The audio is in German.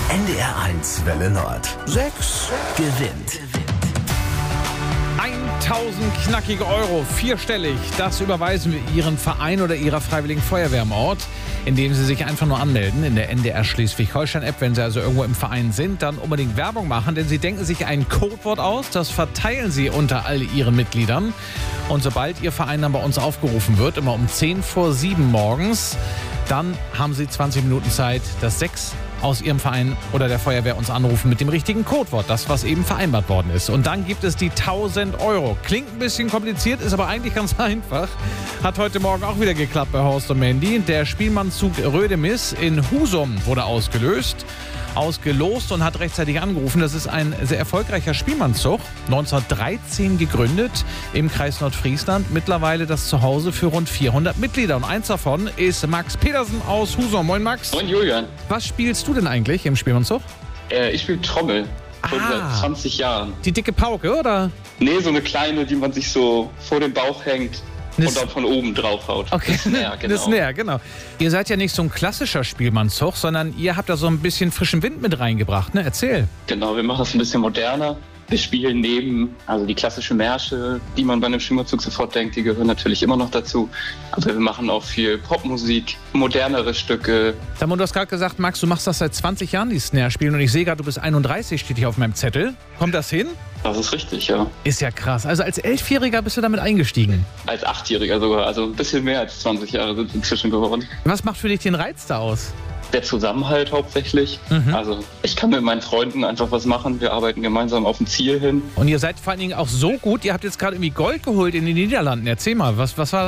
NDR1 Welle Nord. 6 gewinnt. 1000 knackige Euro, vierstellig. Das überweisen wir Ihren Verein oder Ihrer Freiwilligen Feuerwehr im Ort, indem Sie sich einfach nur anmelden in der NDR Schleswig-Holstein-App. Wenn Sie also irgendwo im Verein sind, dann unbedingt Werbung machen, denn Sie denken sich ein Codewort aus, das verteilen Sie unter all Ihren Mitgliedern. Und sobald Ihr Verein dann bei uns aufgerufen wird, immer um 10 vor 7 morgens, dann haben Sie 20 Minuten Zeit, dass 6 aus Ihrem Verein oder der Feuerwehr uns anrufen mit dem richtigen Codewort, das, was eben vereinbart worden ist. Und dann gibt es die 1000 Euro. Klingt ein bisschen kompliziert, ist aber eigentlich ganz einfach. Hat heute Morgen auch wieder geklappt bei Horst und Mandy. Der Spielmannszug Rödemis in Husum wurde ausgelost und hat rechtzeitig angerufen. Das ist ein sehr erfolgreicher Spielmannszug, 1913 gegründet im Kreis Nordfriesland. Mittlerweile das Zuhause für rund 400 Mitglieder. Und eins davon ist Max Petersen aus Husum. Moin Max. Moin Julian. Was spielst du denn eigentlich im Spielmannszug? Ich spiele Trommel. Schon seit 20 Jahren. Die dicke Pauke, oder? Nee, so eine kleine, die man sich so vor den Bauch hängt. Und dann von oben drauf haut. Okay, das Snare, genau. Das Snare, genau. Ihr seid ja nicht so ein klassischer Spielmannszug, sondern ihr habt da so ein bisschen frischen Wind mit reingebracht, ne? Erzähl. Genau, wir machen es ein bisschen moderner. Wir spielen also die klassischen Märsche, die man bei einem Spielmannszug sofort denkt, die gehören natürlich immer noch dazu. Aber wir machen auch viel Popmusik, modernere Stücke. Sag mal, du hast gerade gesagt, Max, du machst das seit 20 Jahren, die Snare spielen. Und ich sehe gerade, du bist 31, steht hier auf meinem Zettel. Kommt das hin? Das ist richtig, ja. Ist ja krass. Also als 11-Jähriger bist du damit eingestiegen? Als 8-Jähriger sogar, also ein bisschen mehr als 20 Jahre sind inzwischen geworden. Was macht für dich den Reiz da aus? Der Zusammenhalt hauptsächlich. Also ich kann mit meinen Freunden einfach was machen. Wir arbeiten gemeinsam auf ein Ziel hin. Und ihr seid vor allen Dingen auch so gut. Ihr habt jetzt gerade irgendwie Gold geholt in den Niederlanden. Erzähl mal, was war